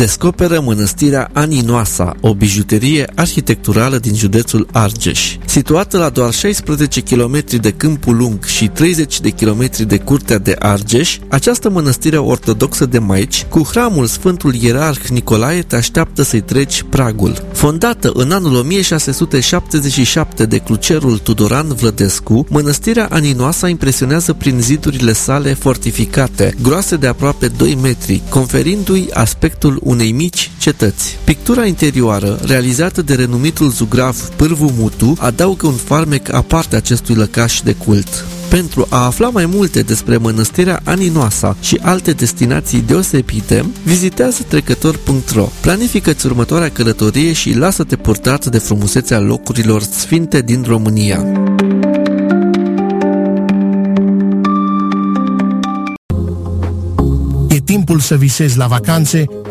descoperă mănăstirea Aninoasa, o bijuterie arhitecturală din județul Argeș. Situată la doar 16 km de Câmpul Lung și 30 de km de Curtea de Argeș, această mănăstire ortodoxă de maici, cu hramul Sfântul Ierarh Nicolae, te așteaptă să-i treci pragul. Fondată în anul 1677 de crucerul Tudoran Vlădescu, mănăstirea Aninoasa impresionează prin zidurile sale fortificate, groase de aproape 2 metri, conferindu-i aspectul unei mici cetăți. Pictura interioară, realizată de renumitul zugrav Pârvu Mutu, adaugă un farmec aparte acestui lăcaș de cult. Pentru a afla mai multe despre mănăstirea Aninoasa și alte destinații deosebite, vizitează trecător.ro. Planifică-ți următoarea călătorie și lasă-te purtat de frumusețea locurilor sfinte din România. E timpul să visezi la vacanțe